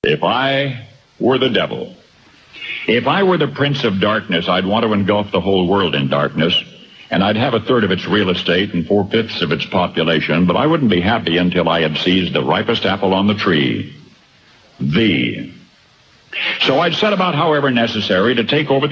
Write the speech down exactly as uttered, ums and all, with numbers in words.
If I were the devil, if I were the prince of darkness, I'd want to engulf the whole world in darkness, and I'd have a third of its real estate and four-fifths of its population, but I wouldn't be happy until I had seized the ripest apple on the tree, thee. So I'd set about, however necessary, to take over the